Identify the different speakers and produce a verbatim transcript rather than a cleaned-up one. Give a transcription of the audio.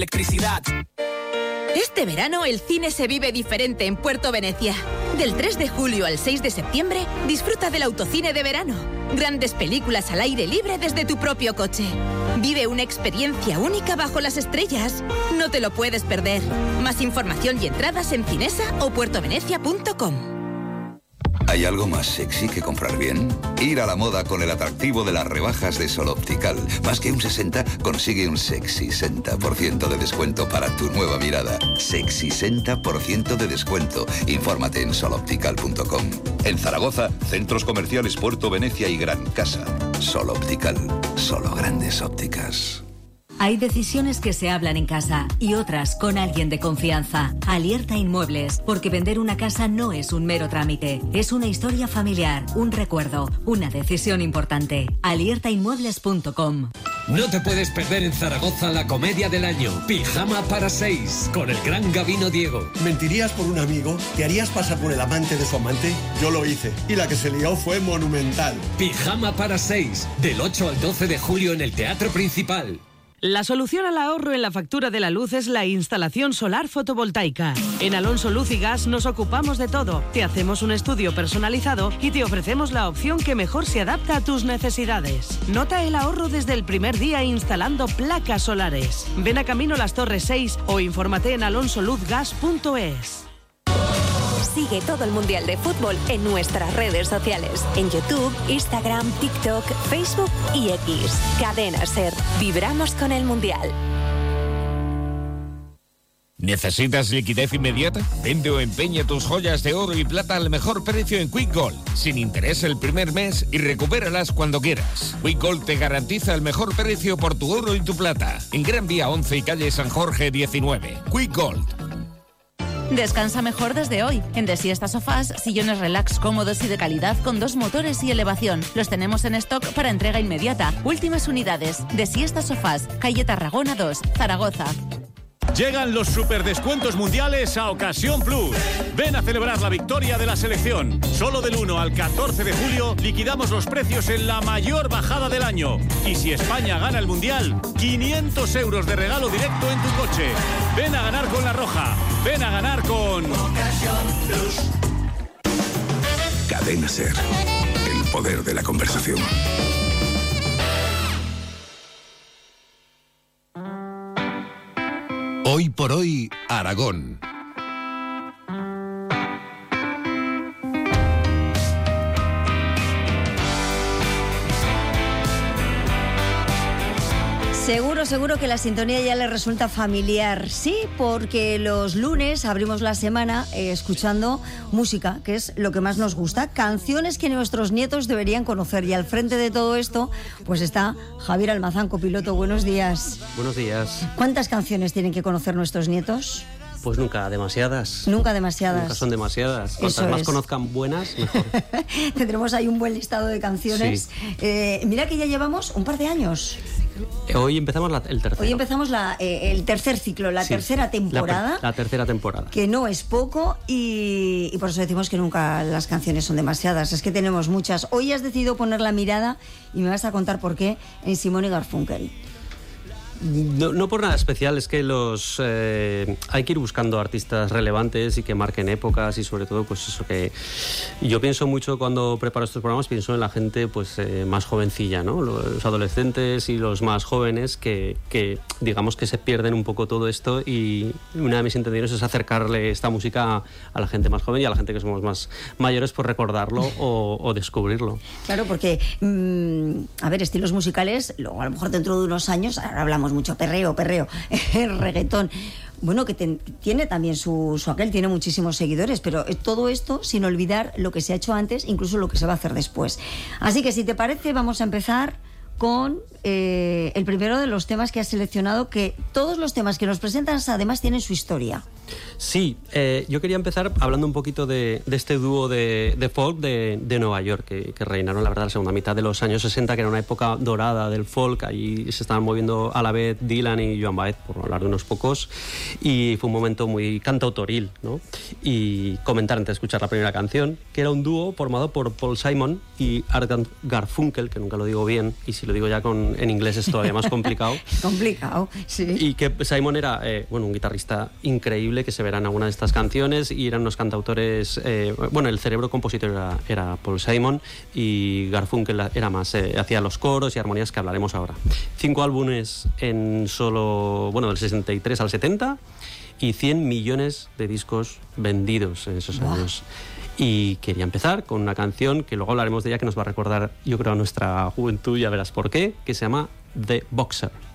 Speaker 1: electricidad.
Speaker 2: Este verano el cine se vive diferente en Puerto Venecia. Del tres de julio al seis de septiembre, disfruta del autocine de verano. Grandes películas al aire libre desde tu propio coche. Vive una experiencia única bajo las estrellas. No te lo puedes perder. Más información y entradas en Cinesa o puertovenecia punto com.
Speaker 3: ¿Hay algo más sexy que comprar bien? Ir a la moda con el atractivo de las rebajas de Sol Optical. Más que un sesenta, consigue un sexy sesenta por ciento de descuento para tu nueva mirada. Sexy sesenta por ciento de descuento. Infórmate en sol optical punto com. En Zaragoza, centros comerciales Puerto Venecia y Gran Casa. Sol Optical. Solo grandes ópticas.
Speaker 4: Hay decisiones que se hablan en casa y otras con alguien de confianza. Alierta Inmuebles, porque vender una casa no es un mero trámite, es una historia familiar, un recuerdo, una decisión importante. alierta inmuebles punto com.
Speaker 5: No te puedes perder en Zaragoza la comedia del año, Pijama para seis, con el gran Gabino Diego.
Speaker 6: ¿Mentirías por un amigo? ¿Te harías pasar por el amante de su amante? Yo lo hice, y la que se lió fue monumental.
Speaker 5: Pijama para seis, del ocho al doce de julio en el Teatro Principal.
Speaker 7: La solución al ahorro en la factura de la luz es la instalación solar fotovoltaica. En Alonso Luz y Gas nos ocupamos de todo. Te hacemos un estudio personalizado y te ofrecemos la opción que mejor se adapta a tus necesidades. Nota el ahorro desde el primer día instalando placas solares. Ven a Camino Las Torres seis o infórmate en alonso luz gas punto es.
Speaker 8: Sigue todo el Mundial de Fútbol en nuestras redes sociales. En YouTube, Instagram, TikTok, Facebook y X. Cadena SER. Vibramos con el Mundial.
Speaker 9: ¿Necesitas liquidez inmediata? Vende o empeña tus joyas de oro y plata al mejor precio en Quick Gold, sin interés el primer mes y recupéralas cuando quieras. Quick Gold te garantiza el mejor precio por tu oro y tu plata. En Gran Vía once y calle San Jorge diecinueve. Quick Gold.
Speaker 10: Descansa mejor desde hoy. En De Siesta Sofás, sillones relax cómodos y de calidad con dos motores y elevación. Los tenemos en stock para entrega inmediata. Últimas unidades. De Siesta Sofás, calle Tarragona dos, Zaragoza.
Speaker 11: Llegan los superdescuentos mundiales a Ocasión Plus. Ven a celebrar la victoria de la selección. Solo del uno al catorce de julio liquidamos los precios en la mayor bajada del año. Y si España gana el mundial, quinientos euros de regalo directo en tu coche. Ven a ganar con La Roja. Ven a ganar con Ocasión Plus.
Speaker 3: Cadena SER. El poder de la conversación.
Speaker 12: Hoy por hoy, Aragón.
Speaker 13: Seguro, seguro que la sintonía ya le resulta familiar. Sí, porque los lunes abrimos la semana eh, escuchando música, que es lo que más nos gusta. Canciones que nuestros nietos deberían conocer. Y al frente de todo esto, pues está Javier Almazán, copiloto. Buenos días.
Speaker 14: Buenos días.
Speaker 13: ¿Cuántas canciones tienen que conocer nuestros nietos?
Speaker 14: Pues nunca demasiadas.
Speaker 13: Nunca demasiadas.
Speaker 14: Nunca son demasiadas. Cuantas
Speaker 13: Eso
Speaker 14: más
Speaker 13: es.
Speaker 14: Conozcan buenas, mejor.
Speaker 13: Tendremos ahí un buen listado de canciones.
Speaker 14: Sí.
Speaker 13: Eh, mira que ya llevamos un par de años.
Speaker 14: Hoy empezamos la, el tercero.
Speaker 13: Hoy empezamos la, eh, el tercer ciclo, la
Speaker 14: Sí,
Speaker 13: tercera temporada.
Speaker 14: La, la tercera temporada.
Speaker 13: Que no es poco y, y por eso decimos que nunca las canciones son demasiadas. Es que tenemos muchas. Hoy has decidido poner la mirada y me vas a contar por qué en Simón y Garfunkel.
Speaker 14: No, no por nada especial, es que los eh, hay que ir buscando artistas relevantes y que marquen épocas y sobre todo pues eso que yo pienso mucho cuando preparo estos programas, pienso en la gente pues eh, más jovencilla, ¿no? Los adolescentes y los más jóvenes que, que digamos que se pierden un poco todo esto y una de mis intenciones es acercarle esta música a la gente más joven y a la gente que somos más mayores por recordarlo o, o descubrirlo.
Speaker 13: Claro, porque mmm, a ver, estilos musicales, luego a lo mejor dentro de unos años, ahora hablamos mucho perreo, perreo, reggaetón, bueno, que te, tiene también su, su aquel, tiene muchísimos seguidores, pero todo esto sin olvidar lo que se ha hecho antes, incluso lo que se va a hacer después. Así que si te parece, vamos a empezar con eh, el primero de los temas que has seleccionado, que todos los temas que nos presentas además tienen su historia.
Speaker 14: Sí, eh, yo quería empezar hablando un poquito de, de este dúo de, de folk de, de Nueva York, que, que reinaron, la verdad, la segunda mitad de los años sesenta, que era una época dorada del folk. Allí se estaban moviendo a la vez Dylan y Joan Baez, por hablar de unos pocos, y fue un momento muy cantautoril, ¿no? Y comentar antes de escuchar la primera canción, que era un dúo formado por Paul Simon y Art Garfunkel, que nunca lo digo bien, y si si lo digo ya con, en inglés es todavía más complicado.
Speaker 13: Complicado, sí.
Speaker 14: Y que Simon era eh, bueno, un guitarrista increíble, que se verá en alguna de estas canciones, y eran unos cantautores, eh, bueno, el cerebro compositor era, era Paul Simon, y Garfunkel era más, eh, hacía los coros y armonías que hablaremos ahora. Cinco álbumes en solo, bueno, del sesenta y tres al setenta, y cien millones de discos vendidos en esos wow. años. Y quería empezar con una canción que luego hablaremos de ella, que nos va a recordar, yo creo, a nuestra juventud, ya verás por qué, que se llama The Boxer.